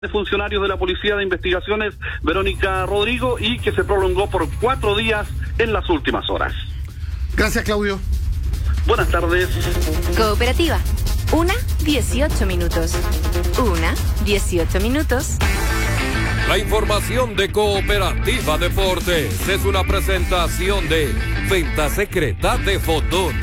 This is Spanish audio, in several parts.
de funcionarios de la Policía de Investigaciones, Verónica Rodrigo, y que se prolongó por 4 días en las últimas horas. Gracias, Claudio. Buenas tardes. Cooperativa. 1:18 minutos. 1:18 minutos. La información de Cooperativa Deportes es una presentación de Venta Secreta de Fotón.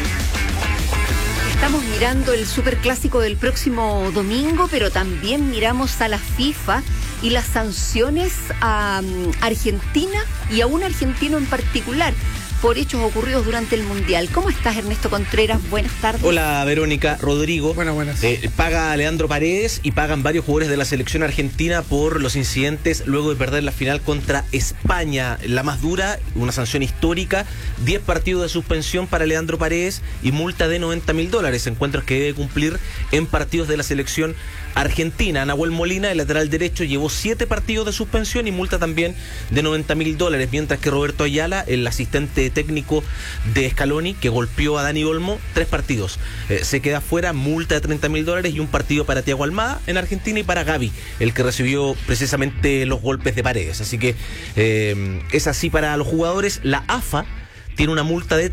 Estamos mirando el superclásico del próximo domingo, pero también miramos a la FIFA y las sanciones a Argentina y a un argentino en particular por hechos ocurridos durante el Mundial. ¿Cómo estás, Ernesto Contreras? Buenas tardes. Hola, Verónica, Rodrigo. Buenas. Paga a Leandro Paredes y pagan varios jugadores de la selección argentina por los incidentes luego de perder la final contra España. La más dura, una sanción histórica, 10 partidos de suspensión para Leandro Paredes y multa de $90.000, encuentros que debe cumplir en partidos de la selección argentina. Nahuel Molina, el lateral derecho, llevó 7 partidos de suspensión y multa también de $90.000, mientras que Roberto Ayala, el asistente técnico de Scaloni, que golpeó a Dani Olmo, 3 partidos. Se queda fuera, multa de $30.000 y un partido para Thiago Almada en Argentina y para Gavi, el que recibió precisamente los golpes de Paredes. Así que es así para los jugadores. La AFA tiene una multa de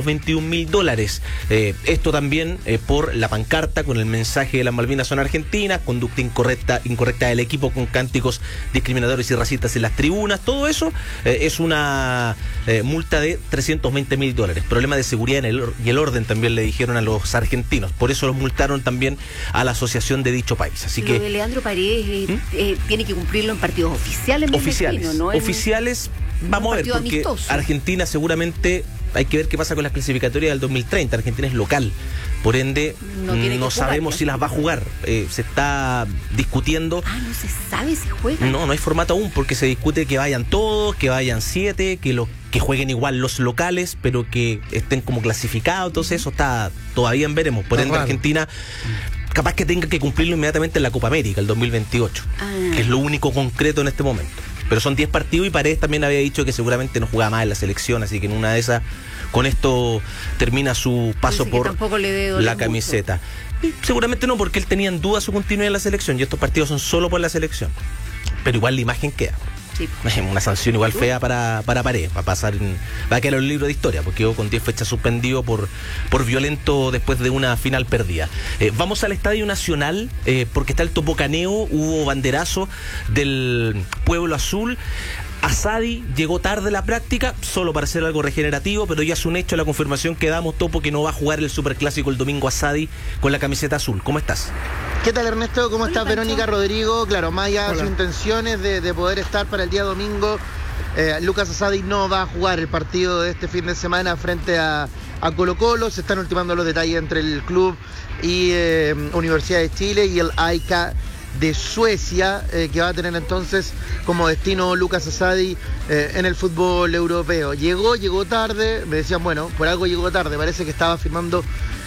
$321.000. Esto también por la pancarta con el mensaje de las Malvinas son argentinas, conducta incorrecta del equipo con cánticos discriminatorios y racistas en las tribunas. Todo eso es una multa de $320.000. Problema de seguridad y el orden también le dijeron a los argentinos. Por eso los multaron también a la asociación de dicho país. Así que de Leandro Paredes tiene que cumplirlo en partidos oficiales. Oficiales. Vamos a ver, porque amistoso. Argentina seguramente hay que ver qué pasa con las clasificatorias del 2030. Argentina es local, por ende no sabemos si las va a jugar. Se está discutiendo. No se sabe si juega. No hay formato aún, porque se discute que vayan todos, que vayan 7, que jueguen igual los locales, pero que estén como clasificados. Entonces eso está todavía en veremos. Por ende, Argentina capaz que tenga que cumplirlo inmediatamente en la Copa América, el 2028, que es lo único concreto en este momento. Pero son 10 partidos y Paredes también había dicho que seguramente no jugaba más en la selección, así que en una de esas, con esto termina su paso por la camiseta. Seguramente no, porque él tenía en duda su continuidad en la selección y estos partidos son solo por la selección. Pero igual la imagen queda. Sí. Una sanción igual fea para Paredes. Va a quedar en el libro de historia, porque quedó con 10 fechas suspendido por violento después de una final perdida. Vamos al Estadio Nacional, porque está el topocaneo, hubo banderazo del Pueblo Azul. Asadi llegó tarde a la práctica, solo para hacer algo regenerativo, pero ya es un hecho la confirmación que damos, Topo, que no va a jugar el Superclásico el domingo Asadi con la camiseta azul. ¿Cómo estás? ¿Qué tal, Ernesto? ¿Cómo estás, Verónica, Rodrigo? Claro, más allá de sus intenciones de poder estar para el día domingo, Lucas Asadi no va a jugar el partido de este fin de semana frente a Colo-Colo. Se están ultimando los detalles entre el club y Universidad de Chile y el AIK de Suecia, que va a tener entonces como destino Lucas Asadi en el fútbol europeo. Llegó tarde, me decían, bueno, por algo llegó tarde, parece que estaba firmando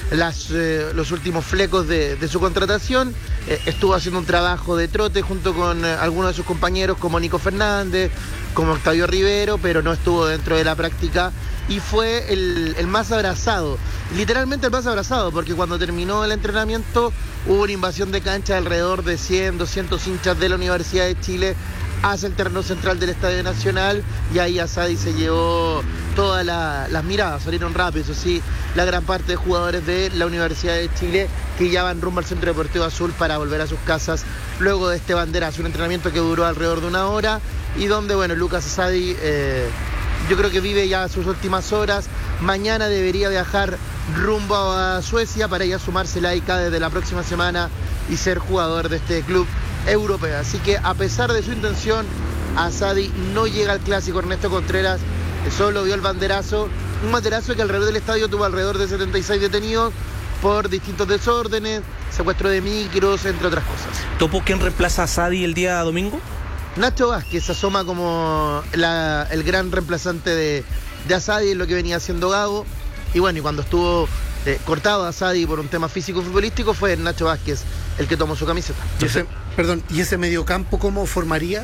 los últimos flecos de su contratación. Estuvo haciendo un trabajo de trote junto con algunos de sus compañeros como Nico Fernández, como Octavio Rivero, pero no estuvo dentro de la práctica y fue el más abrazado, literalmente el más abrazado, porque cuando terminó el entrenamiento hubo una invasión de cancha de alrededor de 100, 200 hinchas de la Universidad de Chile hacia el terreno central del Estadio Nacional, y ahí Asadi se llevó todas las miradas, salieron rápido, eso sí, la gran parte de jugadores de la Universidad de Chile que ya van rumbo al Centro Deportivo Azul para volver a sus casas luego de este banderazo, un entrenamiento que duró alrededor de 1 hora y donde, bueno, Lucas Asadi yo creo que vive ya sus últimas horas. Mañana debería viajar rumbo a Suecia para ya sumarse la AIK desde la próxima semana y ser jugador de este club europeo. Así que a pesar de su intención, Asadi no llega al clásico. Ernesto Contreras solo vio el banderazo, un banderazo que alrededor del estadio tuvo alrededor de 76 detenidos por distintos desórdenes, secuestro de micros, entre otras cosas. ¿Topo quién reemplaza a Asadi el día domingo? Nacho Vázquez asoma como el gran reemplazante de Asadi en lo que venía haciendo Gago. Y bueno, y cuando estuvo cortado a Asadi por un tema físico-futbolístico, fue Nacho Vázquez el que tomó su camiseta. ¿Y ese mediocampo cómo formaría?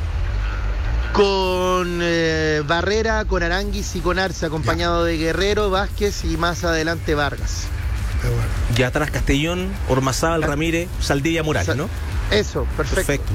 Con Barrera, con Aranguis y con Arce, acompañado de Guerrero, Vázquez y más adelante Vargas. Ya atrás Castellón, Ormazábal, Ramírez, Saldivia, Morales, ¿no? Eso, perfecto.